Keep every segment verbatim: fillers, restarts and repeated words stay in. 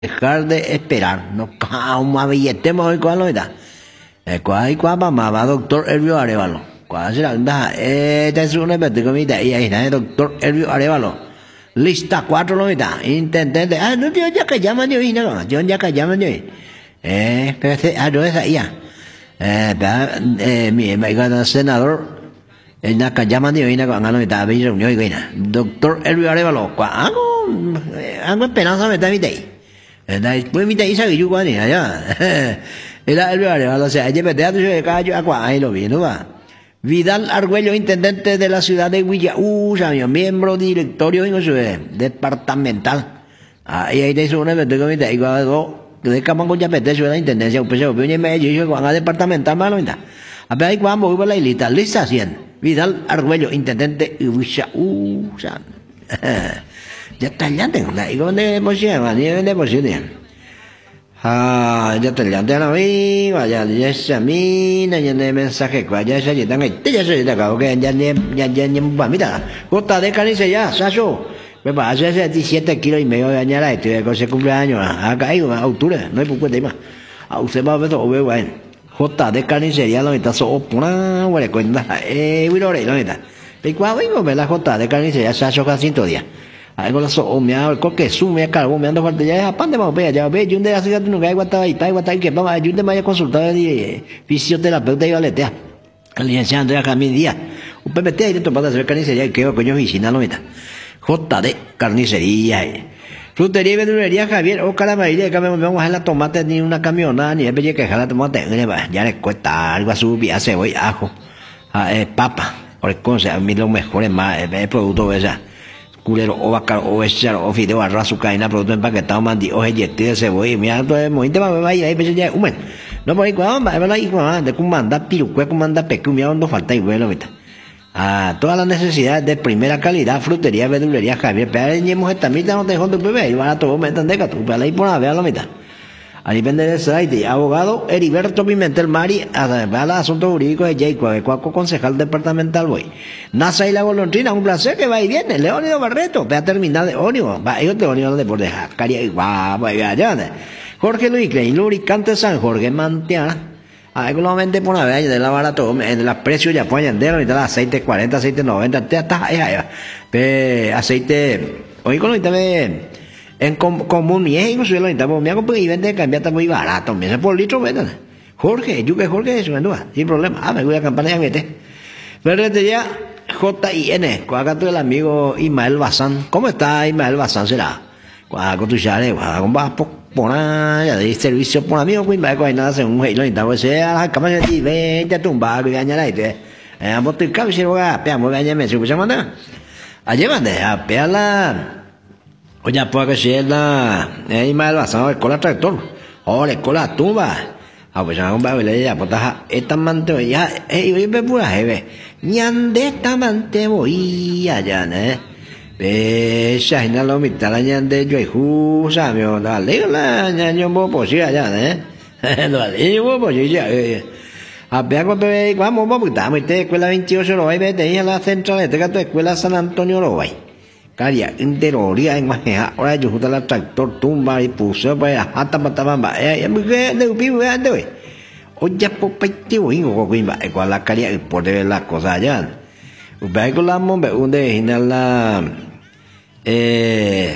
dejar de esperar. No calma billetemos hoy cuál está. Eh, cuál cuál mamá va doctor Elvio Arevalo. Cuál será anda esta es una vez de comida y ahí está el doctor Elvio Arevalo. Lista cuatro lo está. Intendente. Ah, no yo ya que llaman yo y no. Yo ya que llaman yo. Eh, pero ah no es ahí ya. Eh, eh mi me gana senador en la que llaman de hoy no cuando está bien reunión y gana. Doctor Elvio Arevalo. Algo algo esperanza me está mi ahí. Después mi ahí sabe yo cuál es allá. Era Elvio Arevalo, o sea, ella me teatro de calle agua ahí lo vi, ¿no va? Vidal Argüello, intendente de la ciudad de Villaúsa, miembro directorio departamental. Ahí ahí te hizo una vez de comité, igual de Camango ya pete la intendencia, pues yo vine medio y yo cuando departamental malo está. A ver ahí cuando voy por la lista, lista cien. Vidal Argüello, intendente de Villaúsa. Ya está ya tengo, y con de posición, ni de posición. Ah, ya te leanté a la viva, ya ya esa mina, ya de mensaje, ya esa ya tan este ya se acabó que ya ya ya ya ya mira, gota de canice ya, Sacho. Me va a hacer diecisiete kilos y medio de añada este que se cumpleaños, acá hay una altura, no hay por qué tema. A usted va a ver todo bueno. Jota de carnicería lo está so pura, bueno, cuenta, eh, wilore lo está. Y cuando vengo me la jota de carnicería Sacho casi todo día. Algo lo so me ha que sume cargo me ando falta ya pan de más ve ya ve yo de la ciudad no que aguanta y aguanta que vamos yo de vaya consultar de fisioterapeuta y valetea alianza Andrea Camil Díaz un P P T directo para hacer carnicería que coño vicina no está J D carnicería frutería y verdulería Javier o caramelilla que vamos a la tomate ni una camionada ni es bella que jala tomate ya le cuesta algo a subir hace voy ajo papa por cosa a mí lo mejor es más el producto esa culero o vaca o echar o fideo arroz azúcar y nada producto empaquetado mandi o yeti de cebolla mira todo es muy tema me vaya ahí pues ya un no por ahí cuando va a ir cuando de comanda pirucue comanda pecu mira no falta y bueno ahorita ah todas las necesidades de primera calidad frutería verdulería Javier pero ñemos esta mitad no te dejo tu bebé y van a todo metan de tu para ahí por la vea la mitad ahí vende de site abogado Heriberto Pimentel Mari a los asuntos jurídicos de Jacob Cuaco concejal departamental voy NASA y la golondrina un placer que va y viene Leónido Barreto va a terminar de ónimo va ellos te ónimo de por dejar caria y guau allá Jorge Luis Klein lubricante San Jorge Mantiana alguamente por una vez de la barato en los precios ya pueden de ahorita aceite cuarenta aceite noventa hasta ahí aceite hoy con ahorita me en com común y es inclusive lo intentamos me hago y vende cambiar está muy barato me hace por litro venden Jorge yo que Jorge eso no sin problema ah me voy a campaña mete pero este día J I N acá tu el amigo Ismael Bazán ¿cómo está Ismael Bazán será con tu chale con vas por ya de servicio por amigo pues me coi nada hace un güey lo intentamos sea campaña de vente tumba y añada y te eh vos te cabes y luego peamos vaya me se puede mandar allí mande a peala oye, pues que si es la... Ahí más basado en escuela tractor. O la escuela tumba. Ah, pues ya un baile ya, pues esta mante ya... Eh, yo me pura jefe. Ñande esta mante voy allá, ¿eh? Esa es la mitad la ñande yo y jusa, mi onda. Dale, la ñande un poco sí allá, ¿eh? Dale, un poco sí ya, eh. A ver, cuando vamos, vamos, estamos en escuela veintiocho, lo vais a ver, a la central, esta es escuela San Antonio, lo vais. Caria interior en Maja ahora yo justo la tractor tumba y puso pues hasta mataba eh muy que de pibe de hoy oye por petio y go quimba igual la caria por de las cosas allá ve con la mombe donde en la eh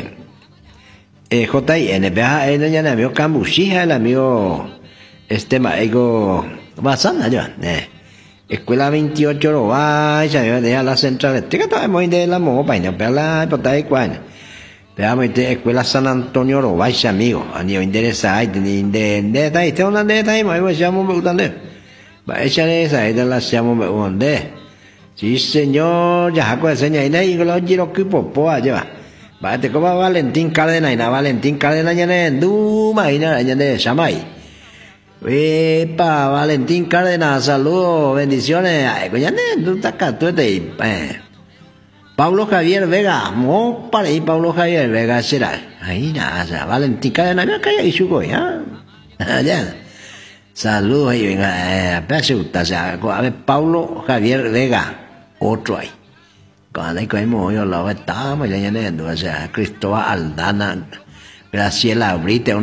eh J I N vea en el amigo Cambuchija el amigo este maego Bazán allá eh escuela veintiocho lo va ya de la central este que está muy de la mopa y no pero la por ahí cuál veamos de escuela San Antonio lo va amigo a nivel interesado de de de está este una de está muy pues llamo me gustan de va esa esa de la llamo me gustan de sí señor ya con seña y ahí lo giro que popo allá va te como Valentín Cárdenas y na Valentín Cárdenas ya en Duma y na ya de Samay Epa, Valentín Cárdenas, saludos, bendiciones. Ay, coño, tú estás acá, tú estás ahí. Eh. Pablo Javier Vega, mo para ahí, Pablo Javier Vega será. Ahí nada, Valentín Cárdenas, no calla y su coña. Ya. Saludos ahí, venga, eh, apenas gusta, o sea, a ver, Pablo Javier Vega, otro ahí. Cuando hay que yo lo estamos leyendo, o sea, Cristóbal Aldana. Graciela, abrite